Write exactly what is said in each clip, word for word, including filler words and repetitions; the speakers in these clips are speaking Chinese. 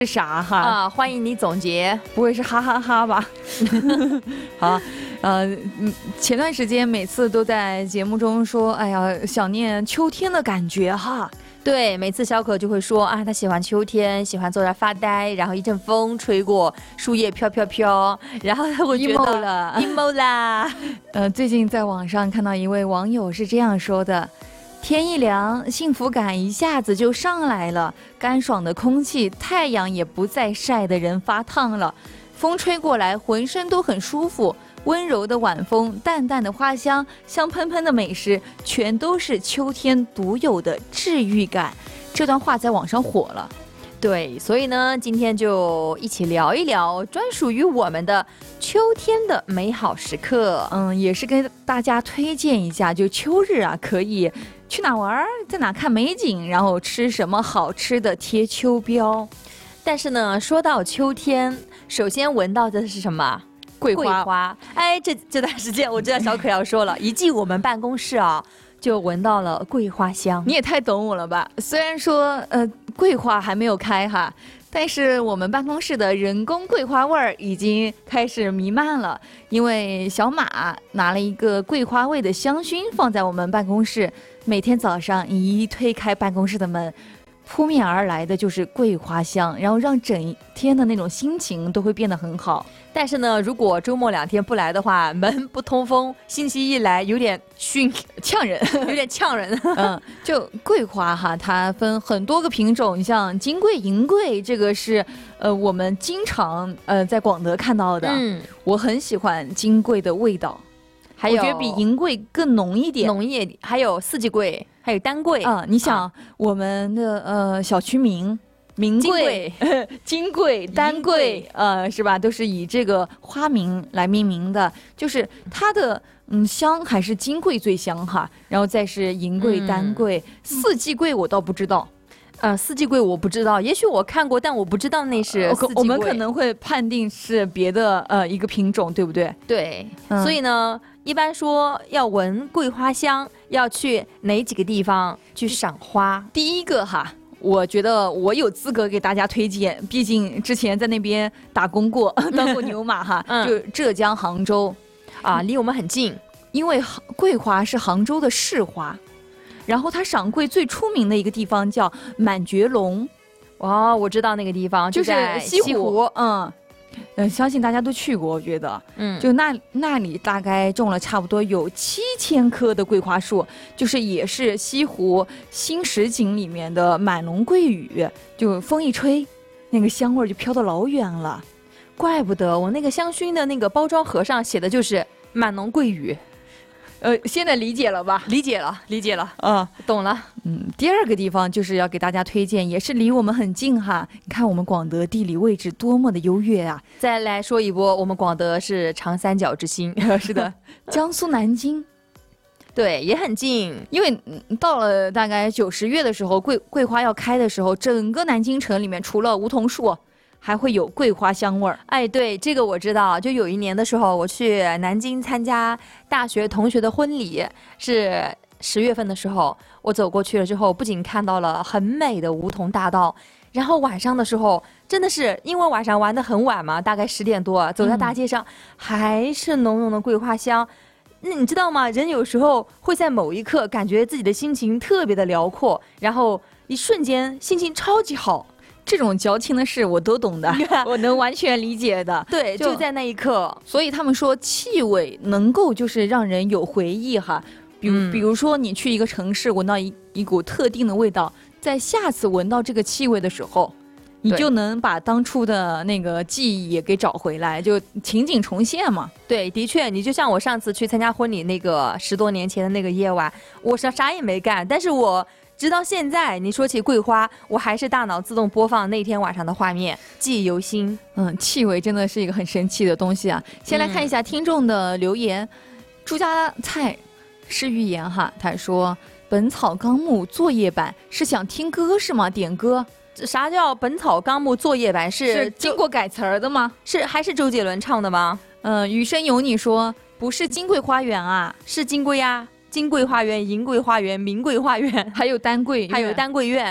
是啥哈啊？欢迎你总结， 不会是哈哈哈吧？好，呃，前段时间每次都在节目中说，哎呀，想念秋天的感觉哈。 对，每次小可就会说啊，他喜欢秋天，喜欢坐那发呆，然后一阵风吹过，树叶飘飘飘，然后他会觉得 emo 了 emo 啦。 呃，最近在网上看到一位网友是这样说的：天一凉，幸福感一下子就上来了，干爽的空气，太阳也不再晒得人发烫了，风吹过来，浑身都很舒服。温柔的晚风，淡淡的花香，香喷喷的美食，全都是秋天独有的治愈感。这段话在网上火了。 对，所以呢，今天就一起聊一聊专属于我们的秋天的美好时刻。 嗯，也是跟大家推荐一下，就秋日啊，可以去哪玩，在哪看美景，然后吃什么好吃的，贴秋膘。 但是呢，说到秋天，首先闻到的是什么？ 桂花。 桂花。哎，这这段时间我知道小可要说了，一进我们办公室啊，就闻到了桂花香。 你也太懂我了吧？虽然说呃桂花还没有开哈，但是我们办公室的人工桂花味儿已经开始弥漫了。因为小马拿了一个桂花味的香薰放在我们办公室，每天早上一推开办公室的门，扑面而来的就是桂花香，然后让整天的那种心情都会变得很好。 但是呢，如果周末两天不来的话，门不通风，星期一来有点熏呛人， 有点呛人。 嗯，就桂花哈，它分很多个品种，你像金桂、银桂，这个是呃我们经常呃在广德看到的。嗯，我很喜欢金桂的味道，还有我觉得比银桂更浓一点， 浓一点。还有四季桂，还有丹桂啊、嗯。你想、啊、我们的呃小区名。名桂、金桂、丹桂，呃，是吧？都是以这个花名来命名的。就是它的嗯香还是金桂最香哈，然后再是银桂、嗯、丹桂、四季桂，我倒不知道。 呃，四季桂我不知道，也许我看过，但我不知道那是四季桂。 我们可能会判定是别的呃一个品种，对不对？ 对，嗯、所以呢，一般说要闻桂花香，要去哪几个地方去赏花？ 第一个哈。我觉得我有资格给大家推荐，毕竟之前在那边打工过，当过牛马哈，嗯、就浙江杭州， 啊，离我们很近。 因为桂花是杭州的市花，然后它赏桂最出名的一个地方叫满觉龙。 哦，我知道那个地方， 就是西湖， 西湖嗯。嗯，相信大家都去过，我觉得，嗯，就那那里大概种了差不多有七千棵的桂花树，就是也是西湖新石景里面的满龙桂雨，就风一吹，那个香味就飘到老远了。 怪不得我那个香薰的那个包装盒上写的就是满龙桂雨。 呃，现在理解了吧？ 理解了，理解了， 啊、 嗯，懂了。 嗯，第二个地方就是要给大家推荐，也是离我们很近哈。你看我们广德地理位置多么的优越啊！ 再来说一波，我们广德是长三角之星， 是的，江苏南京， 对，也很近。 因为到了大概九十月的时候，桂桂花要开的时候，整个南京城里面除了梧桐树，还会有桂花香味儿。 哎，对，这个我知道。就有一年的时候，我去南京参加大学同学的婚礼，是十月份的时候，我走过去了之后，不仅看到了很美的梧桐大道，然后晚上的时候，真的是因为晚上玩得很晚嘛，大概十点多，走在大街上，嗯、还是浓浓的桂花香。那你知道吗？人有时候会在某一刻感觉自己的心情特别的辽阔，然后一瞬间心情超级好。 这种矫情的事我都懂的，我能完全理解的。 对，就, 就在那一刻。 所以他们说气味能够就是让人有回忆哈，比如、嗯、比如说你去一个城市闻到一一股特定的味道，在下次闻到这个气味的时候，你就能把当初的那个记忆也给找回来，就情景重现嘛。 对，的确，你就像我上次去参加婚礼那个十多年前的那个夜晚，我啥啥也没干，但是我直到现在，你说起桂花，我还是大脑自动播放那天晚上的画面，记忆犹新。 嗯，气味真的是一个很神奇的东西啊。先来看一下听众的留言，嗯、朱家菜是预言哈，他说《本草纲目》作业版是想听歌是吗？点歌。 啥叫《本草纲目》作业版？是是经过改词儿的吗？ 是还是周杰伦唱的吗？ 嗯、呃，余生有你说不是金桂花园啊， 是金桂呀。金桂花园、银桂花园、名桂花园， 还有丹桂， 还有丹桂院。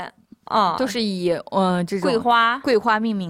啊， 都是以呃这种桂花桂花命名。